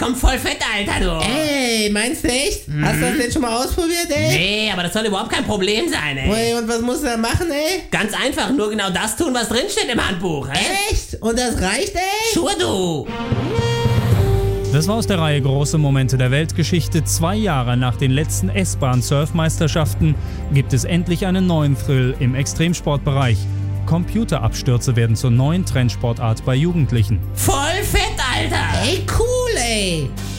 kommt voll fett, Alter, du. Ey, meinst du echt? Hast du das denn schon mal ausprobiert, ey? Nee, aber das soll überhaupt kein Problem sein, ey. Ey, und was musst du da machen, ey? Ganz einfach, nur genau das tun, was drinsteht im Handbuch, ey. Echt? Und das reicht, ey? Schuhe, du. Das war aus der Reihe Große Momente der Weltgeschichte. 2 Jahre nach den letzten S-Bahn-Surfmeisterschaften gibt es endlich einen neuen Thrill im Extremsportbereich. Computerabstürze werden zur neuen Trendsportart bei Jugendlichen. Voll fett, Alter. Ey, cool, ey.